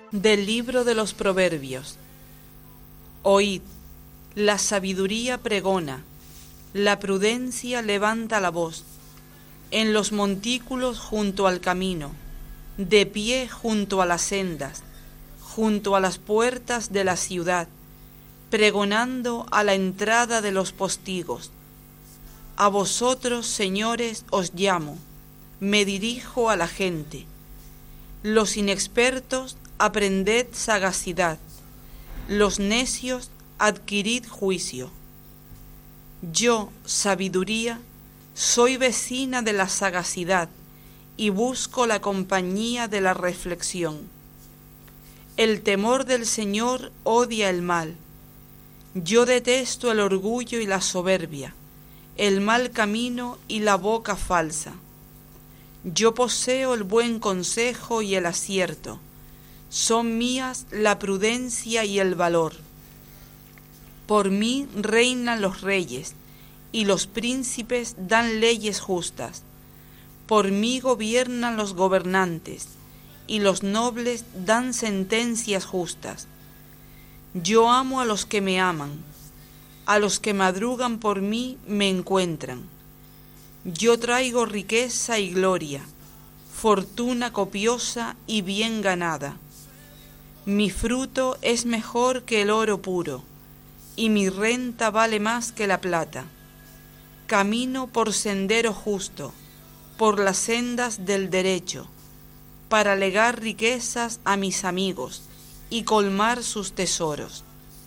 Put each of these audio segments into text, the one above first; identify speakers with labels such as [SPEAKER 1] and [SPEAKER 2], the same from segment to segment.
[SPEAKER 1] Del libro de los Proverbios. Oíd, la sabiduría pregona, la prudencia levanta la voz, en los montículos junto al camino, de pie junto a las sendas, junto a las puertas de la ciudad, pregonando a la entrada de los postigos. A vosotros, señores, os llamo, me dirijo a la gente. Los inexpertos, aprended sagacidad, los necios, adquirid juicio. Yo, sabiduría, soy vecina de la sagacidad y busco la compañía de la reflexión. El temor del Señor odia el mal. Yo detesto el orgullo y la soberbia, el mal camino y la boca falsa. Yo poseo el buen consejo y el acierto. Son mías la prudencia y el valor. Por mí reinan los reyes, y los príncipes dan leyes justas. Por mí gobiernan los gobernantes, y los nobles dan sentencias justas. Yo amo a los que me aman, a los que madrugan por mí me encuentran. Yo traigo riqueza y gloria, fortuna copiosa y bien ganada. Mi fruto es mejor que el oro puro, y mi renta vale más que la plata. Camino por sendero justo, por las sendas del derecho, para legar riquezas a mis amigos y colmar sus tesoros.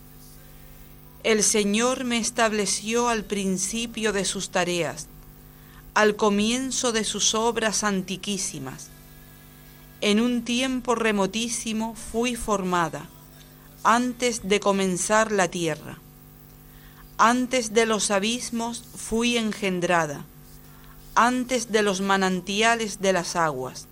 [SPEAKER 1] El Señor me estableció al principio de sus tareas, al comienzo de sus obras antiquísimas. En un tiempo remotísimo fui formada, antes de comenzar la tierra. Antes de los abismos fui engendrada, antes de los manantiales de las aguas.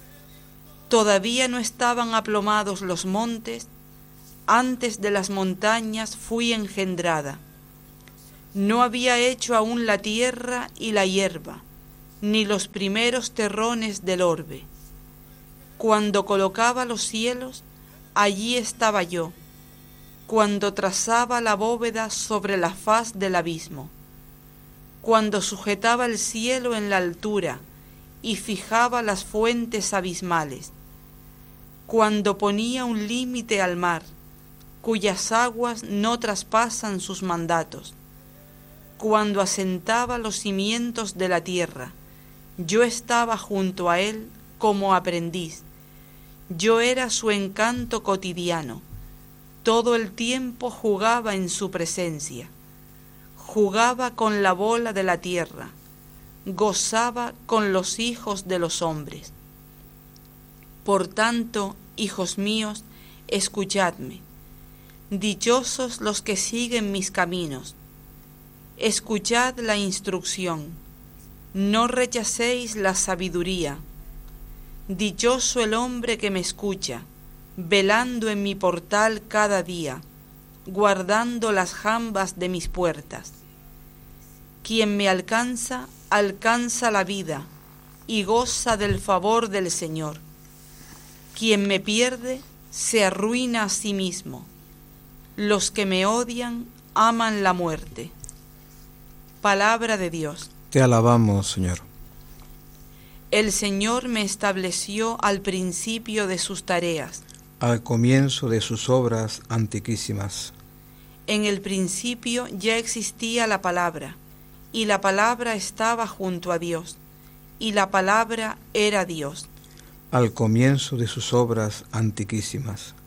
[SPEAKER 1] Todavía no estaban aplomados los montes, antes de las montañas fui engendrada. No había hecho aún la tierra y la hierba, ni los primeros terrones del orbe. Cuando colocaba los cielos, allí estaba yo, cuando trazaba la bóveda sobre la faz del abismo, cuando sujetaba el cielo en la altura y fijaba las fuentes abismales, cuando ponía un límite al mar, cuyas aguas no traspasan sus mandatos, cuando asentaba los cimientos de la tierra, yo estaba junto a él como aprendiz. Yo era su encanto cotidiano, todo el tiempo jugaba en su presencia, jugaba con la bola de la tierra, gozaba con los hijos de los hombres. Por tanto, hijos míos, escuchadme, dichosos los que siguen mis caminos, escuchad la instrucción, no rechacéis la sabiduría. Dichoso el hombre que me escucha, velando en mi portal cada día, guardando las jambas de mis puertas. Quien me alcanza, alcanza la vida y goza del favor del Señor. Quien me pierde, se arruina a sí mismo. Los que me odian, aman la muerte. Palabra de Dios.
[SPEAKER 2] Te alabamos, Señor.
[SPEAKER 1] El Señor me estableció al principio de sus tareas,
[SPEAKER 2] al comienzo de sus obras antiquísimas.
[SPEAKER 1] En el principio ya existía la palabra, y la palabra estaba junto a Dios, y la palabra era Dios.
[SPEAKER 2] Al comienzo de sus obras antiquísimas.